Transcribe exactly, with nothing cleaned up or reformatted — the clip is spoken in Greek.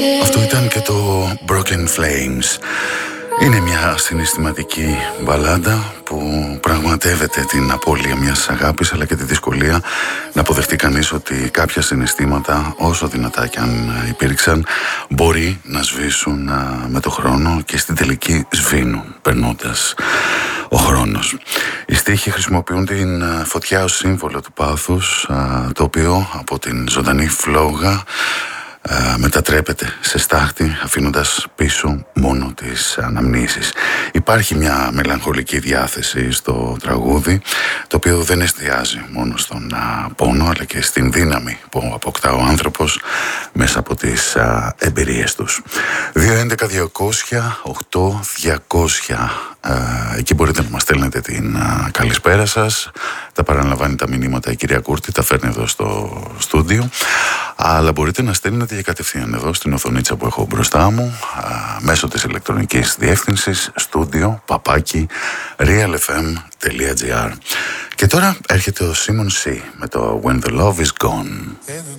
Αυτό ήταν και το Broken Flames. Είναι μια συναισθηματική μπαλάντα που πραγματεύεται την απώλεια μιας αγάπης, αλλά και τη δυσκολία να αποδεχτεί κανείς ότι κάποια συναισθήματα, όσο δυνατά κι αν υπήρξαν, μπορεί να σβήσουν με το χρόνο και στην τελική σβήνουν περνώντας ο χρόνος. Οι στίχοι χρησιμοποιούν την φωτιά ως σύμβολο του πάθους, το οποίο από την ζωντανή φλόγα Uh, μετατρέπεται σε στάχτη, αφήνοντας πίσω μόνο τις αναμνήσεις. Υπάρχει μια μελαγχολική διάθεση στο τραγούδι, το οποίο δεν εστιάζει μόνο στον uh, πόνο, αλλά και στην δύναμη που αποκτά ο άνθρωπος μέσα από τις uh, εμπειρίες τους. δύο έντεκα διακόσια οκτώ διακόσια Uh, εκεί μπορείτε να μας στέλνετε την uh, καλησπέρα σας. Τα παραλαμβάνει τα μηνύματα η κυρία Κούρτη, τα φέρνει εδώ στο στούντιο. Αλλά μπορείτε να στέλνετε και κατευθείαν εδώ στην οθονίτσα που έχω μπροστά μου, uh, μέσω της ηλεκτρονικής διεύθυνσης στούντιο παπάκι realfm.gr. Και τώρα έρχεται ο Σίμον Σι με το When the Love is Gone.